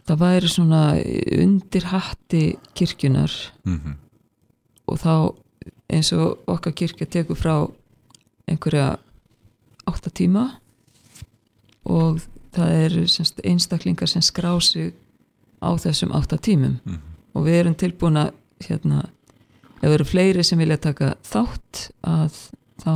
það væri svona undir hatti kirkjunar og þá eins og okkar kirkja tekur frá einhverja 8 tíma og það eru einstaklingar sem skrá sig á þessum 8 tímum og við erum tilbúin að ef það eru fleiri sem vilja taka þátt að þá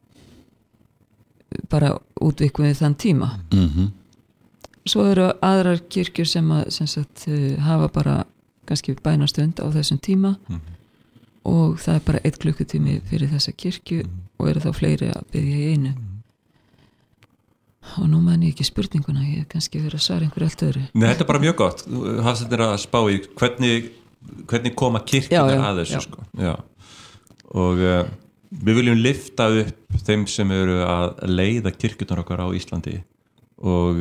bara útvikum við þann tíma svo eru aðrar kirkjur sem hafa bara kannski bænastund á þessum tíma og það er bara 1 klukkutími fyrir þessa kirkju og eru þá fleiri að biðja í einu og nú man ég ekki spurninguna, ég hef kannski verið að svara einhverju allt öðru. Nei, þetta er bara mjög gott Hafsteinn að spá í hvernig koma kirkjunar að þessu sko. Og við viljum lyfta upp þeim sem eru að leiða kirkjunar okkar á Íslandi og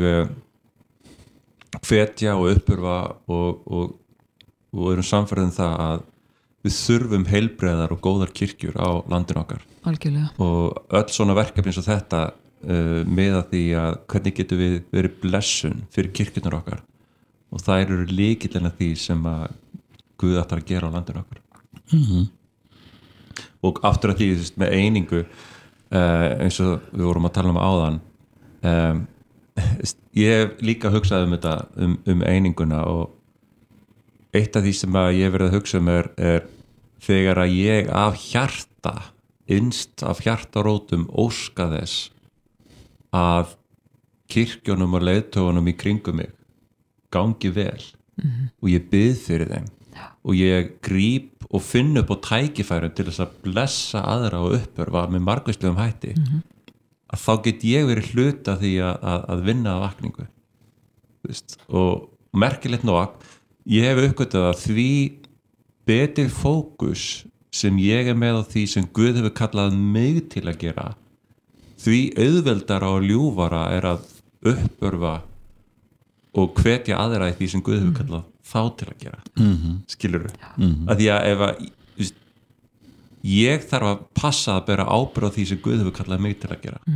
hvetja og uppurfa og erum samfærið það að við þurfum heilbreiðar og góðar kirkjur á landinu okkar. Algjörlega. Og öll svona verkefni eins og þetta með að því að hvernig getum við verið blessun fyrir kirkjunar okkar og það eru lykillinn að því sem að Guð ætlar að gera á landinu okkar og aftur að því með einingu eins og við vorum að tala um áðan ég hef líka hugsað um þetta eininguna og eitt af því sem að ég verið að hugsa um er þegar að ég af hjarta innst af hjartarótum óska þess að kirkjunum og leiðtogunum í kringum mig gangi vel og ég bið fyrir þeim og ég gríp og finn upp á tækifærum til þess að blessa aðra og uppörfa með margvíslegum hætti að þá get ég verið hluta því að vinna að vakningu og merkilegt nóg ég hef uppgötað að því betri fókus sem ég er með á því sem Guð hefur kallað mig til að gera því auðveldara og ljúfara er að uppörfa og hvetja aðra í því sem Guð hefur kallað þá til að gera skilurðu að því að ef ég þarf að passa að bera ábyrgð á því sem Guð hefur kallað mig til að gera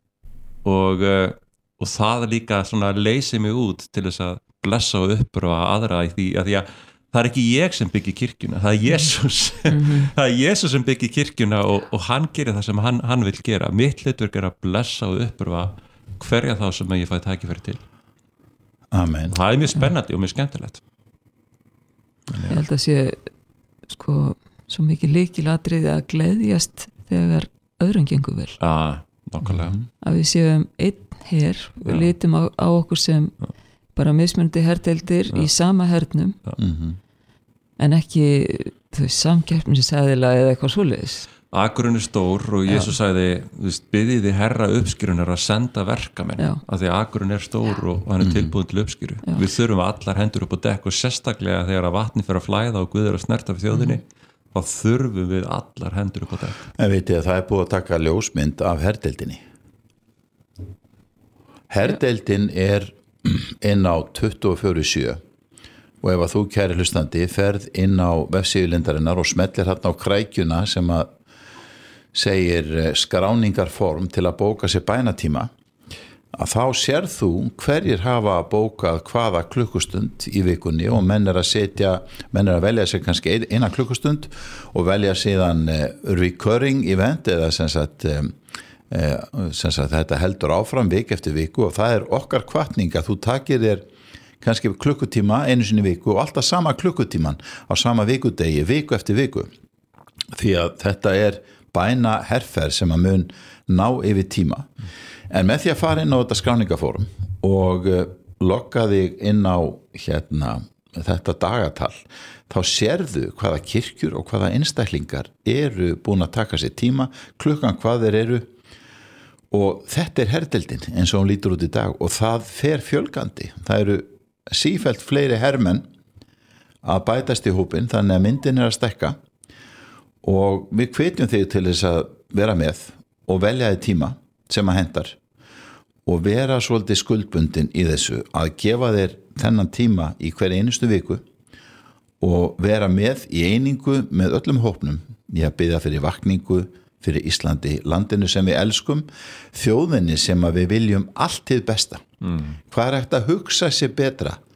og það líka svona leysi mig út til þess að blessa og uppörfa aðra í því að það er ekki ég sem byggir kirkjuna, það er Jesús það er Jesús sem byggir kirkjuna og hann gerir það sem hann vill gera mitt hlutverk er að blessa og uppörfa hverja þá sem ég fæ tækifæri til Amen. Það er mjög spennandi og mjög skemmtilegt Ég held að sé svo mikið lykilatriði að gleðjast þegar öðrum gengur vel nákvæmlega að við séum einn her og litum á okkur sem bara mismunandi herdeildir í sama hernum en ekki samkeppnisæðila eða eitthvað svoleiðis Akurinn er stór og Jesús sagði biðið þið herra uppskýrunar að senda verkamenn af því Akurinn er stór og hann er tilbúin til uppskýru við þurfum allar hendur upp á dekk og sérstaklega þegar að vatni fer að flæða og Guð er að snerta við þjóðinni þá þurfum við allar hendur upp á dekk En veit ég að það er búið að taka ljósmynd af herdeildinni Herdeildin er inn á 24/7 og ef að þú kæri hlustandi ferð inn á vefsíðulindarinnar og smellir hérna á krækjuna sem að segir skráningarform til að bóka sér bænatíma að þá sér þú hverjir hafa bókað hvaða klukkustund í vikunni og menn er að velja sér kannski 1 klukkustund og velja síðan recurring event eða sem sagt þetta heldur áfram vik eftir viku og það er okkar hvatning að þú takir þér kannski klukkutíma einu sinni í viku og alltaf sama klukkutíman á sama vikudegi, viku eftir viku því að þetta er bæna herferð sem að mun ná yfir tíma en með því að fara inn á þetta skráningafórum og logga þig inn á þetta dagatal þá sérðu hvaða kirkjur og hvaða einstaklingar eru búin að taka sér tíma klukkan hvað þeir eru og þetta er herdeildin eins og hún lítur út í dag og það fer fjölgandi það eru sífellt fleiri hermenn að bætast í hópin þannig að myndin er að stekka og við hvetjum þig til þess að vera með og velja þig tíma sem að hendar og vera svolítið skuldbundin í þessu að gefa þér þennan tíma í hver einustu viku og vera með í einingu með öllum hópnum í að biðja fyrir vakningu fyrir Íslandi, landinu sem við elskum þjóðinni sem að við viljum allt hið besta hvað er hægt að hugsa sér betra